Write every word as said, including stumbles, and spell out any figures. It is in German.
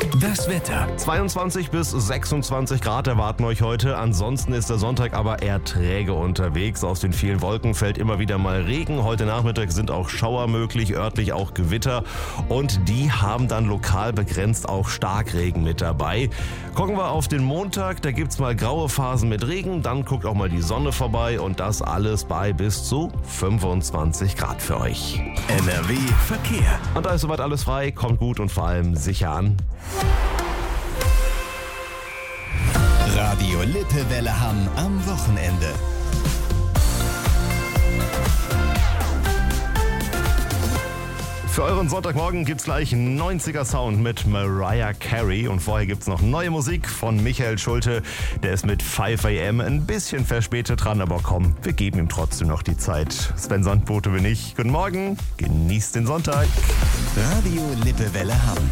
Das Wetter. zweiundzwanzig bis sechsundzwanzig Grad erwarten euch heute. Ansonsten ist der Sonntag aber eher träge unterwegs. Aus den vielen Wolken fällt immer wieder mal Regen. Heute Nachmittag sind auch Schauer möglich, örtlich auch Gewitter. Und die haben dann lokal begrenzt auch Starkregen mit dabei. Gucken wir auf den Montag. Da gibt's mal graue Phasen mit Regen. Dann guckt auch mal die Sonne vorbei. Und das alles bei bis zu fünfundzwanzig Grad für euch. N R W Verkehr. Und da ist soweit alles frei. Kommt gut und vor allem sicher an. Radio Lippewelle Hamm am Wochenende. Für euren Sonntagmorgen gibt's gleich neunziger Sound mit Mariah Carey und vorher gibt's noch neue Musik von Michael Schulte. Der ist mit fünf a m ein bisschen verspätet dran, aber komm, wir geben ihm trotzdem noch die Zeit. Sven Sandbote bin ich. Guten Morgen, genießt den Sonntag. Radio Lippewelle Hamm.